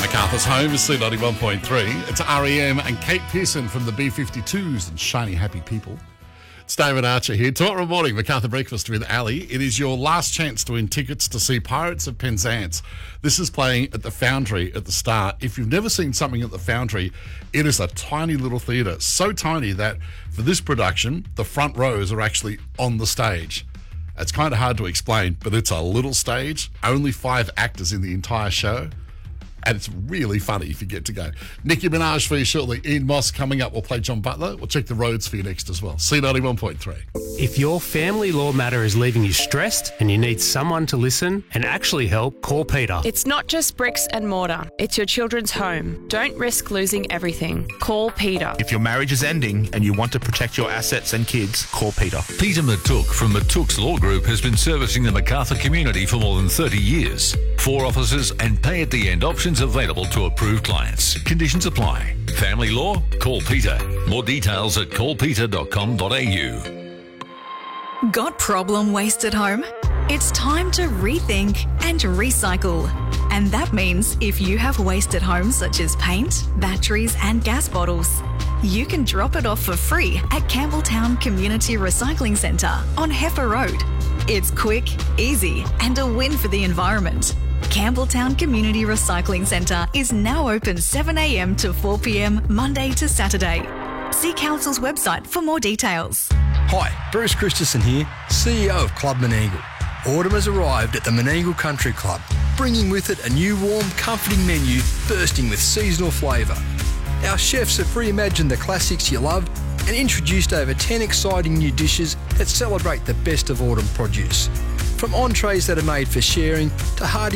Macarthur's home is C91.3. It's REM and Kate Pearson from the B-52s and Shiny Happy People. It's David Archer here. Tomorrow morning, Macarthur Breakfast with Ali. It is your last chance to win tickets to see Pirates of Penzance. This is playing at the Foundry at the start. If you've never seen something at the Foundry, it is a tiny little theatre. So tiny that for this production, the front rows are actually on the stage. It's kind of hard to explain, but it's a little stage, only 5 actors in the entire show. And it's really funny if you get to go. Nicki Minaj for you shortly. Ian Moss coming up. We'll play John Butler. We'll check the roads for you next as well. C91.3. If your family law matter is leaving you stressed and you need someone to listen and actually help, call Peter. It's not just bricks and mortar. It's your children's home. Don't risk losing everything. Call Peter. If your marriage is ending and you want to protect your assets and kids, call Peter. Peter Matuk from Matuk's Law Group has been servicing the Macarthur community for more than 30 years. 4 offices and pay-at-the-end options available to approved clients. Conditions apply. Family law? Call Peter. More details at callpeter.com.au. Got problem waste at home? It's time to rethink and recycle. And that means if you have waste at home such as paint, batteries and gas bottles, you can drop it off for free at Campbelltown Community Recycling Centre on Heifer Road. It's quick, easy and a win for the environment. Campbelltown Community Recycling Centre is now open 7 a.m. to 4 p.m. Monday to Saturday. See Council's website for more details. Hi, Bruce Christensen here, CEO of Club Menangle. Autumn has arrived at the Menangle Country Club, bringing with it a new warm, comforting menu bursting with seasonal flavour. Our chefs have reimagined the classics you love and introduced over 10 exciting new dishes that celebrate the best of autumn produce. From entrees that are made for sharing to hearty